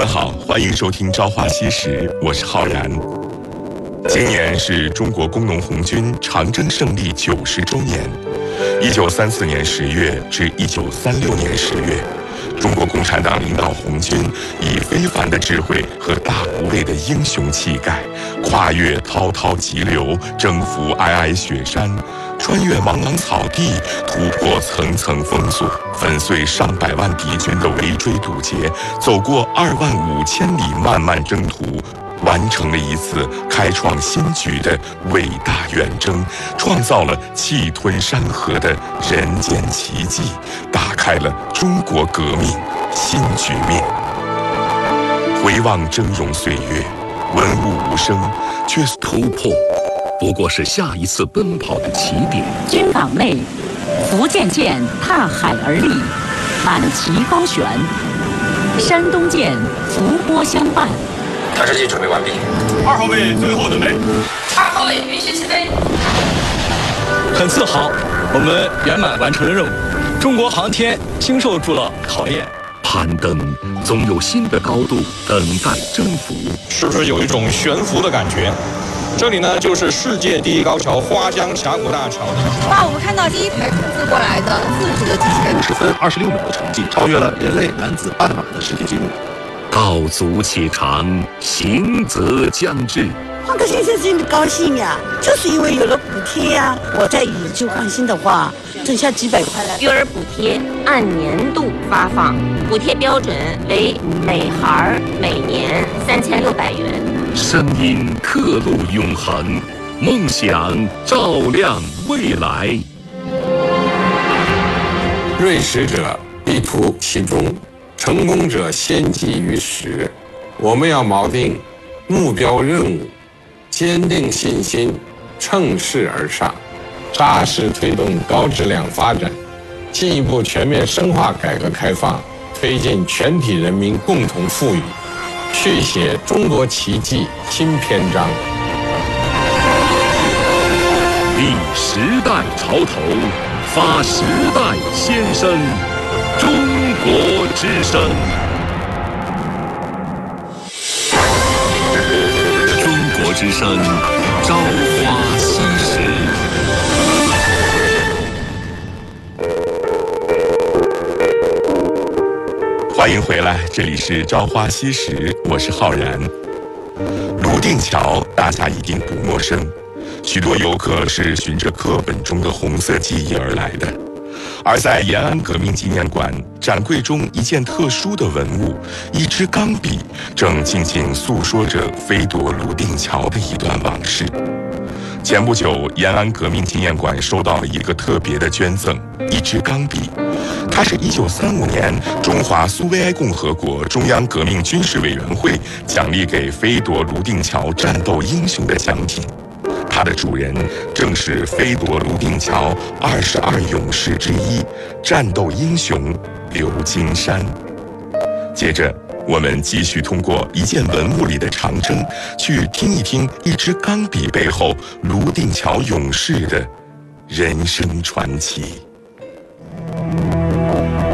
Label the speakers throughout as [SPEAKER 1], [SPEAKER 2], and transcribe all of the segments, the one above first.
[SPEAKER 1] 们好，欢迎收听《朝花夕拾》，我是浩然。今年是中国工农红军长征胜利90周年，1934年10月至1936年10月，中国共产党领导红军以非凡的智慧和大无畏的英雄气概，跨越滔滔急流，征服皑皑雪山，穿越茫茫草地，突破层层封锁，粉碎上百万敌军的围追堵截，走过25000里漫漫征途，完成了一次开创新局的伟大远征，创造了气吞山河的人间奇迹，打开了中国革命新局面。回望峥嵘岁月，文物无声，却
[SPEAKER 2] 突破不过是下一次奔跑的起点。
[SPEAKER 3] 军港内，福建舰踏海而立，满旗高悬；山东舰伏波相伴。
[SPEAKER 4] 探视器准备完毕
[SPEAKER 5] ，2号位最后准备
[SPEAKER 6] ，2号位允许起飞。
[SPEAKER 7] 很自豪，我们圆满完成了任务，中国航天经受住了考验。
[SPEAKER 2] 攀登总有新的高度等待征服，
[SPEAKER 5] 是不是有一种悬浮的感觉？这里呢，就是世界第一高桥花江峡谷大桥。
[SPEAKER 6] 哇，我们看到第一台冲刺过来的自主的机器人
[SPEAKER 2] ，50分26秒的成绩，超越了人类男子半马的世界纪录。道阻且长，行则将至。
[SPEAKER 8] 换个先生真的高兴呀，就是因为有了补贴呀。我再以旧换新的话，挣下几百块来。
[SPEAKER 9] 育儿补贴按年度发放，补贴标准为每孩每年3600元。
[SPEAKER 2] 声音刻录永恒，梦想照亮未来。
[SPEAKER 10] 锐识者必图其中，成功者先记于时。我们要锚定目标任务，坚定信心，乘势而上，扎实推动高质量发展，进一步全面深化改革开放，推进全体人民共同富裕，续写中国奇迹新篇章。
[SPEAKER 2] 立时代潮头，发时代先声，中国之声。中国之声，朝花夕拾。
[SPEAKER 1] 欢迎回来，这里是朝花夕拾，我是浩然。泸定桥大家一定不陌生，许多游客是循着课本中的红色记忆而来的。而在延安革命纪念馆展柜中，一件特殊的文物，一支钢笔，正静静诉说着飞夺泸定桥的一段往事。前不久，延安革命纪念馆收到了一个特别的捐赠，一支钢笔。它是1935年中华苏维埃共和国中央革命军事委员会奖励给飞夺泸定桥战斗英雄的奖品。它的主人正是飞夺泸定桥22勇士之一，战斗英雄刘金山。接着，我们继续通过一件文物里的长征，去听一听一支钢笔背后泸定桥勇士的人生传奇。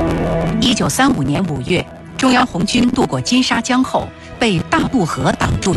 [SPEAKER 3] 1935年5月，中央红军渡过金沙江后，被大渡河挡住。